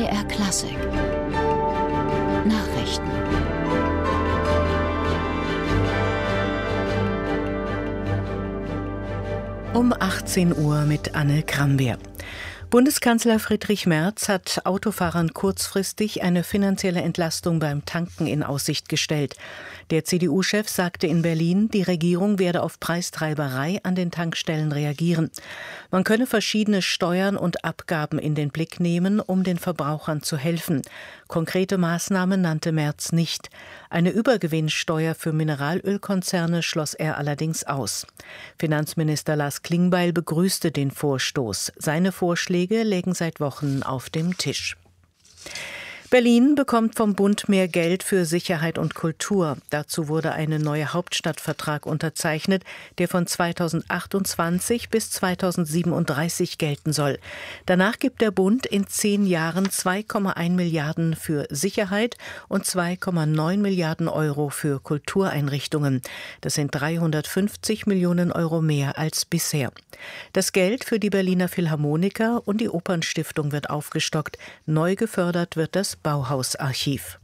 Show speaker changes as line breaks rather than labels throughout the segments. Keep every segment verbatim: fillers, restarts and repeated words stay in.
D R Klassik Nachrichten.
Um achtzehn Uhr mit Anne Krambeer. Bundeskanzler Friedrich Merz hat Autofahrern kurzfristig eine finanzielle Entlastung beim Tanken in Aussicht gestellt. Der C D U-Chef sagte in Berlin, die Regierung werde auf Preistreiberei an den Tankstellen reagieren. Man könne verschiedene Steuern und Abgaben in den Blick nehmen, um den Verbrauchern zu helfen. Konkrete Maßnahmen nannte Merz nicht. Eine Übergewinnsteuer für Mineralölkonzerne schloss er allerdings aus. Finanzminister Lars Klingbeil begrüßte den Vorstoß. Seine Vorschläge lägen seit Wochen auf dem Tisch. Berlin bekommt vom Bund mehr Geld für Sicherheit und Kultur. Dazu wurde ein neuer Hauptstadtvertrag unterzeichnet, der von zweitausendachtundzwanzig bis zweitausendsiebenunddreißig gelten soll. Danach gibt der Bund in zehn Jahren zwei Komma eins Milliarden für Sicherheit und zwei Komma neun Milliarden Euro für Kultureinrichtungen. Das sind dreihundertfünfzig Millionen Euro mehr als bisher. Das Geld für die Berliner Philharmoniker und die Opernstiftung wird aufgestockt. Neu gefördert wird das Bauhausarchiv.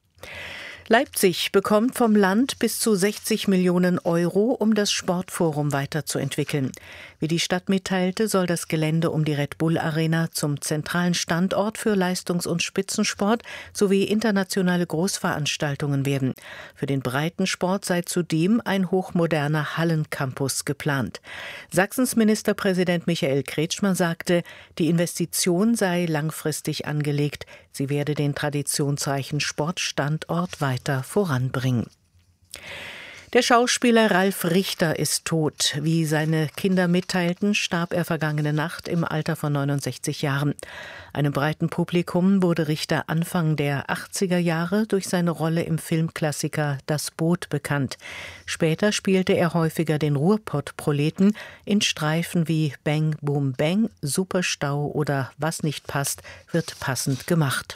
Leipzig bekommt vom Land bis zu sechzig Millionen Euro, um das Sportforum weiterzuentwickeln. Wie die Stadt mitteilte, soll das Gelände um die Red Bull Arena zum zentralen Standort für Leistungs- und Spitzensport sowie internationale Großveranstaltungen werden. Für den Breitensport sei zudem ein hochmoderner Hallencampus geplant. Sachsens Ministerpräsident Michael Kretschmer sagte, die Investition sei langfristig angelegt. Sie werde den traditionsreichen Sportstandort weiter voranbringen. Der Schauspieler Ralf Richter ist tot. Wie seine Kinder mitteilten, starb er vergangene Nacht im Alter von neunundsechzig Jahren. Einem breiten Publikum wurde Richter Anfang der achtziger Jahre durch seine Rolle im Filmklassiker Das Boot bekannt. Später spielte er häufiger den Ruhrpott-Proleten in Streifen wie Bang Boom Bang, Superstau oder Was nicht passt, wird passend gemacht.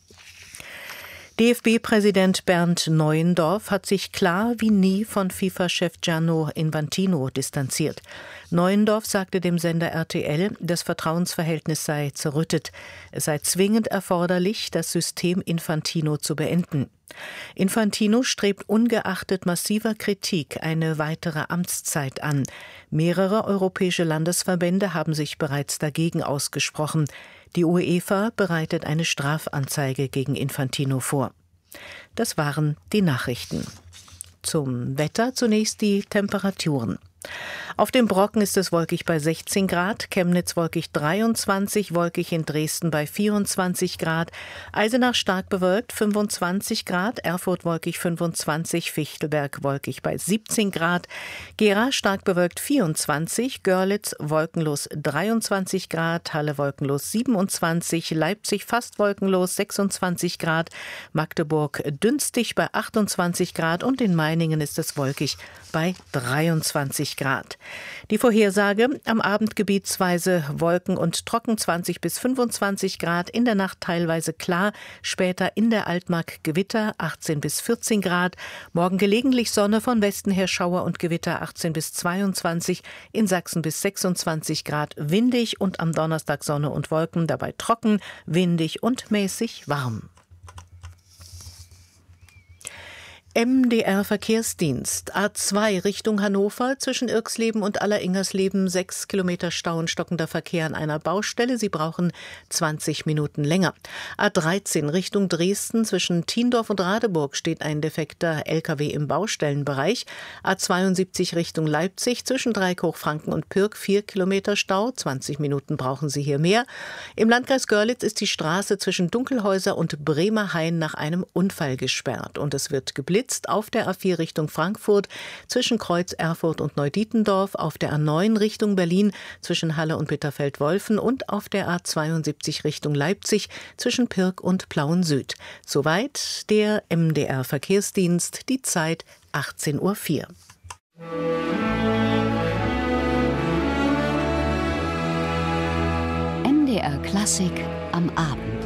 D F B-Präsident Bernd Neuendorf hat sich klar wie nie von FIFA-Chef Gianni Infantino distanziert. Neuendorf sagte dem Sender R T L, das Vertrauensverhältnis sei zerrüttet. Es sei zwingend erforderlich, das System Infantino zu beenden. Infantino strebt ungeachtet massiver Kritik eine weitere Amtszeit an. Mehrere europäische Landesverbände haben sich bereits dagegen ausgesprochen. Die UEFA bereitet eine Strafanzeige gegen Infantino vor. Das waren die Nachrichten. Zum Wetter zunächst die Temperaturen. Auf dem Brocken ist es wolkig bei sechzehn Grad, Chemnitz wolkig dreiundzwanzig, wolkig in Dresden bei vierundzwanzig Grad, Eisenach stark bewölkt fünfundzwanzig Grad, Erfurt wolkig fünfundzwanzig, Fichtelberg wolkig bei siebzehn Grad, Gera stark bewölkt vierundzwanzig, Görlitz wolkenlos dreiundzwanzig Grad, Halle wolkenlos siebenundzwanzig, Leipzig fast wolkenlos sechsundzwanzig Grad, Magdeburg dünstig bei achtundzwanzig Grad und in Meiningen ist es wolkig bei dreiundzwanzig Grad. Die Vorhersage: am Abend gebietsweise Wolken und trocken zwanzig bis fünfundzwanzig Grad, in der Nacht teilweise klar, später in der Altmark Gewitter achtzehn bis vierzehn Grad, morgen gelegentlich Sonne, von Westen her Schauer und Gewitter achtzehn bis zweiundzwanzig, in Sachsen bis sechsundzwanzig Grad, windig und am Donnerstag Sonne und Wolken, dabei trocken, windig und mäßig warm. M D R-Verkehrsdienst. A zwei Richtung Hannover, zwischen Irxleben und Alleringersleben, sechs Kilometer Stau und stockender Verkehr an einer Baustelle. Sie brauchen zwanzig Minuten länger. A dreizehn Richtung Dresden, zwischen Thiendorf und Radeburg steht ein defekter L K W im Baustellenbereich. A zweiundsiebzig Richtung Leipzig, zwischen Dreieckhochfranken und Pirk, vier Kilometer Stau, zwanzig Minuten brauchen Sie hier mehr. Im Landkreis Görlitz ist die Straße zwischen Dunkelhäuser und Bremerhain nach einem Unfall gesperrt und es wird geblitzt. Auf der A vier Richtung Frankfurt, zwischen Kreuz Erfurt und Neudietendorf, auf der A neun Richtung Berlin, zwischen Halle und Bitterfeld-Wolfen und auf der A zweiundsiebzig Richtung Leipzig, zwischen Pirk und Plauen-Süd. Soweit der M D R-Verkehrsdienst, die Zeit achtzehn Uhr vier.
M D R Klassik am Abend.